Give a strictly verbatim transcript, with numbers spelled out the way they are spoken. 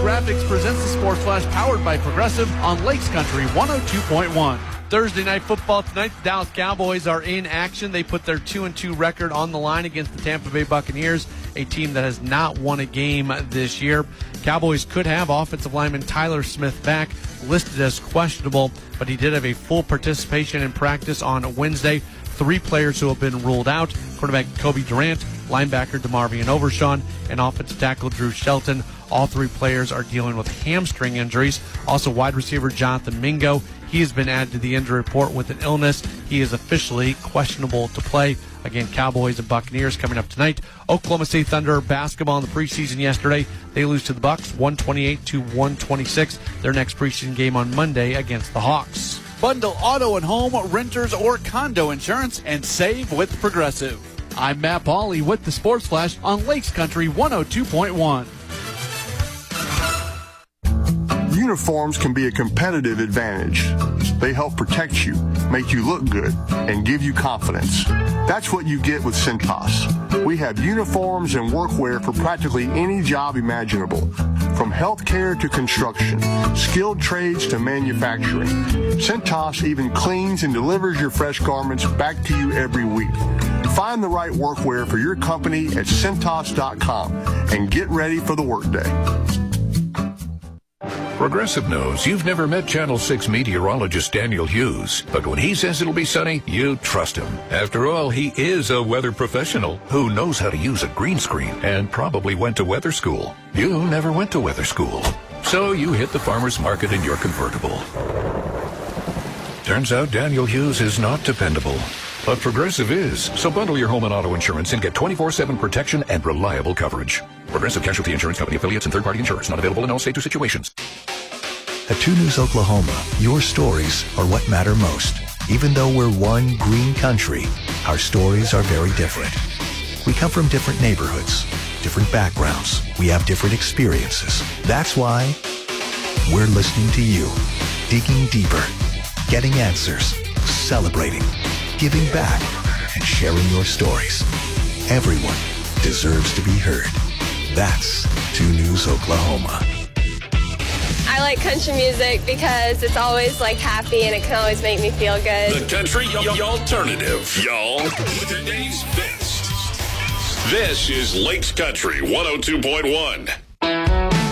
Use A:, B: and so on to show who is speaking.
A: Graphics presents the Sports Flash powered by Progressive on Lakes Country one oh two point one. Thursday night football tonight, the Dallas Cowboys are in action. They put their two and two record on the line against the Tampa Bay Buccaneers, a team that has not won a game this year. Cowboys could have offensive lineman Tyler Smith back, listed as questionable, but he did have a full participation in practice on Wednesday. Three players who have been ruled out: quarterback Kobe Durant, linebacker DeMarvion Overshawn, and offensive tackle Drew Shelton. All three players are dealing with hamstring injuries. Also, wide receiver Jonathan Mingo, he has been added to the injury report with an illness. He is officially questionable to play. Again, Cowboys and Buccaneers coming up tonight. Oklahoma State Thunder basketball in the preseason yesterday. They lose to the Bucks one twenty-eight to one twenty-six. Their next preseason game on Monday against the Hawks. Bundle auto and home, renters, or condo insurance and save with Progressive. I'm Matt Pauley with the Sports Flash on Lakes Country one oh two point one.
B: Uniforms can be a competitive advantage. They help protect you, make you look good, and give you confidence. That's what you get with Cintas. We have uniforms and workwear for practically any job imaginable, from healthcare to construction, skilled trades to manufacturing. Cintas even cleans and delivers your fresh garments back to you every week. Find the right workwear for your company at Cintas dot com and get ready for the workday.
C: Progressive knows you've never met Channel six meteorologist Daniel Hughes, but when he says it'll be sunny, you trust him. After all, he is a weather professional who knows how to use a green screen and probably went to weather school. You never went to weather school, so you hit the farmer's market in your convertible. Turns out Daniel Hughes is not dependable, but Progressive is. So bundle your home and auto insurance and get twenty-four seven protection and reliable coverage. Progressive Casualty Insurance Company affiliates and third-party insurers. Not available in all states or situations.
D: At two News Oklahoma, your stories are what matter most. Even though we're one green country, our stories are very different. We come from different neighborhoods, different backgrounds. We have different experiences. That's why we're listening to you, digging deeper, getting answers, celebrating, giving back, and sharing your stories. Everyone deserves to be heard. That's two News Oklahoma.
E: I like country music because it's always like happy and it can always make me feel good.
C: The country y- y- alternative, y'all. Today's best. This is Lakes Country one oh two point one.